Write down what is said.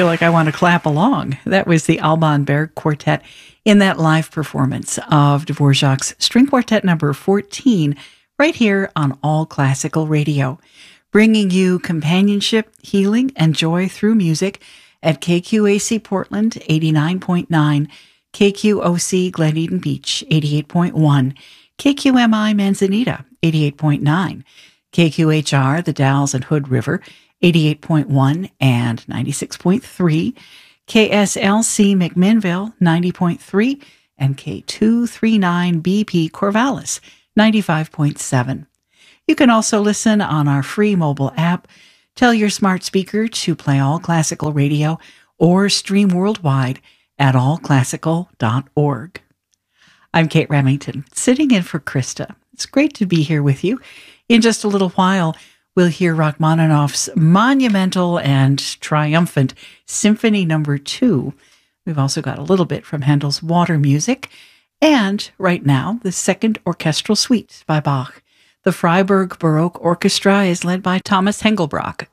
feel like I want to clap along. That was the Alban Berg Quartet in that live performance of Dvorak's String Quartet number 14, right here on All Classical Radio, bringing you companionship, healing, and joy through music at KQAC Portland 89.9, KQOC Glen Eden Beach 88.1, KQMI Manzanita 88.9, KQHR The Dalles and Hood River 88.1 and 96.3, KSLC McMinnville 90.3, and K239BP Corvallis 95.7. You can also listen on our free mobile app. Tell your smart speaker to play All Classical Radio or stream worldwide at allclassical.org. I'm Kate Remington, sitting in for Krista. It's great to be here with you. In just a little while, we'll hear Rachmaninoff's monumental and triumphant Symphony No. 2. We've also got a little bit from Handel's Water Music. And right now, the Second Orchestral Suite by Bach. The Freiburg Baroque Orchestra is led by Thomas Hengelbrock.